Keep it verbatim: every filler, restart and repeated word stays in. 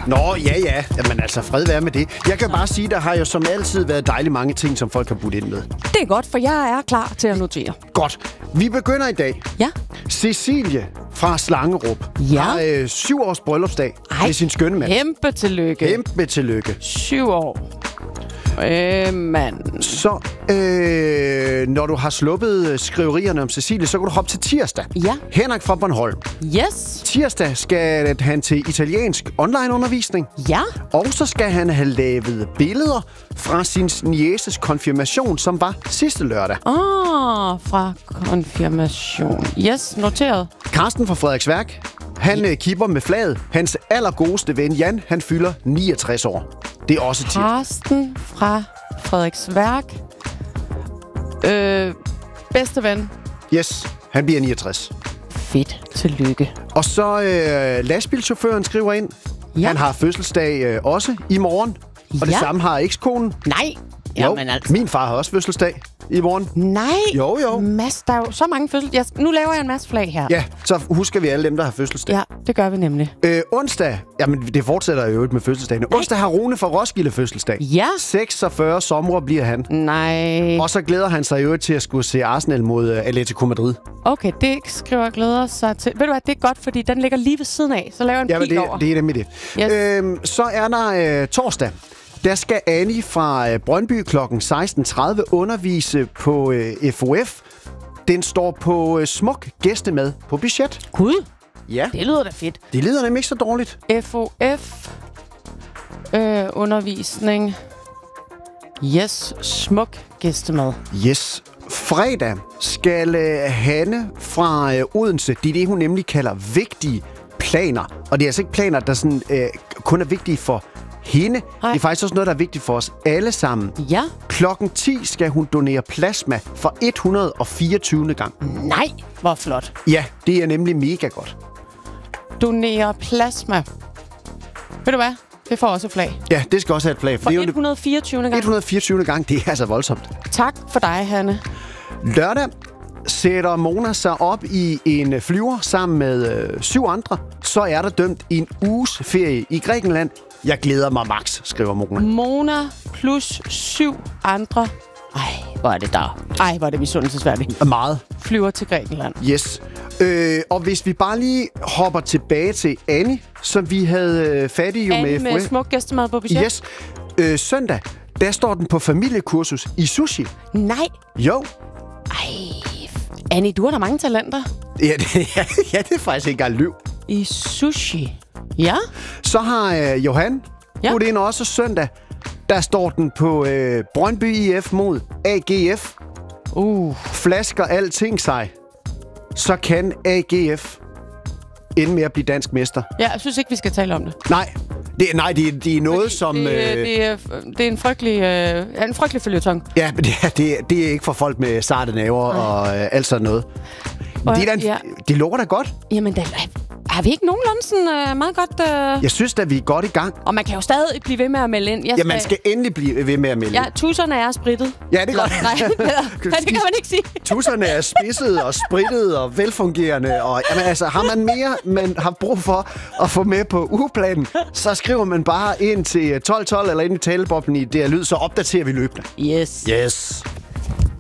Nå, ja, ja. Jamen altså, fred være med det. Jeg kan bare sige, der har jo som altid været dejligt mange ting, som folk har budt ind med. Det er godt, for jeg er klar til at notere. Godt. Vi begynder i dag. Ja. Cecilie fra Slangerup Ja. har øh, syv års bryllupsdag Ej, med sin skønne mand. Kæmpe tillykke. Kæmpe tillykke. Syv år. Øh, mand. Så øh, når du har sluppet skriverierne om Cecilie, så kan du hoppe til tirsdag. Ja. Henrik fra Bornholm. Yes. Tirsdag skal han til italiensk onlineundervisning. Ja. Og så skal han have lavet billeder fra sin nieces konfirmation, som var sidste lørdag. Åh, oh, fra konfirmation. Yes, noteret. Carsten fra Frederiksværk, han øh, kipper med flaget. Hans allergodeste ven Jan, han fylder niogtres år. Det er også tirsdag. Carsten fra Frederiksværk. Øh, bedste ven. Yes, han bliver niogtres. Fedt. Tillykke. Og så øh, lastbilchaufføren skriver ind. Ja. Han har fødselsdag øh, også i morgen. Og det Ja. samme har ekskonen. Nej. Jo, Jamen altså. min far har også fødselsdag i morgen. Nej. Jo, jo. Mads, der er jo så mange fødsel. Jeg, nu laver jeg en masse flag her. Ja, så husker vi alle dem, der har fødselsdag. Ja, det gør vi nemlig. Øh, onsdag, jamen det fortsætter jo ikke med fødselsdagen. Onsdag har Rune fra Roskilde fødselsdag. Ja. seksogfyrre somre bliver han. Nej. Og så glæder han sig jo til at skulle se Arsenal mod uh, Atletico Madrid. Okay, det skriver glæder sig til. Ved du hvad, det er godt, fordi den ligger lige ved siden af. Så laver jeg en Jamen pil det, over. det er nemlig det. Yes. Øhm, så er der øh, torsdag. Der skal Annie fra øh, Brøndby klokken seksten tredive undervise på øh, F O F. Den står på øh, smuk gæstemad på budget. Gud, Ja, det lyder da fedt. det lyder nemlig ikke så dårligt. F O F. Øh, undervisning. Yes, smuk gæstemad. Yes. Fredag skal øh, Hanne fra øh, Odense, det er det, hun nemlig kalder vigtige planer. Og det er altså ikke planer, der sådan, øh, kun er vigtige for hende. Nej. Det er faktisk også noget, der er vigtigt for os alle sammen. Ja. Klokken ti skal hun donere plasma for et hundrede og fireogtyvende gang. Nej, hvor flot. Ja, det er nemlig mega godt. Donere plasma. Ved du hvad? Det får også et flag. Ja, det skal også have et flag. For det er jo et hundrede og fireogtyvende gang. et hundrede og fireogtyvende gang, det er altså voldsomt. Tak for dig, Hanne. Lørdag sætter Mona sig op i en flyver sammen med øh, syv andre. Så er der dømt en uges ferie i Grækenland. Jeg glæder mig max, skriver Mona. Mona plus syv andre. Ej, hvor er det der. Ej, hvor er det misundelsesværdigt. Meget. Flyver til Grækenland. Yes. Øh, og hvis vi bare lige hopper tilbage til Annie, som vi havde øh, fat i jo Annie med med F O F. smuk gæstemad på budget. Yes. Øh, søndag, der står den på familiekursus i sushi. Nej. Jo. Ej, Annie, du har da mange talenter. Ja, det, ja, ja, det er faktisk ikke engang løv. I sushi. Ja. Så har øh, Johan Ja. budt ind også søndag. Der står den på øh, Brøndby I F mod A G F. Uh. Flasker alting sig, så kan A G F ende med at blive dansk mester. Ja, jeg synes ikke, vi skal tale om det. Nej, det, nej, det, det er noget, Fordi som... Det, øh, det, er, det er en frygtelig, øh, en frygtelig følgetong. Ja, men det, er- det, er- det er ikke for folk med sarte naver og øh, alt sådan noget. Og- Det, er da en, ja. det lover da godt. Jamen, da, har vi ikke nogenlunde sådan øh, meget godt... Øh... Jeg synes da, vi er godt i gang. Og man kan jo stadig blive ved med at melde ind. Jeg Ja, man skal endelig blive ved med at melde. Ja, tusserne er spritet. Ja, det er godt. Nej, nej, det kan man ikke sige. Tusserne er spidsede og sprittede og velfungerende. Og, jamen, altså, har man mere, man har brug for at få med på ugeplanen, så skriver man bare ind til tolv tolv eller ind i taleboblen i D R Lyd, så opdaterer vi løbende. Yes. Yes.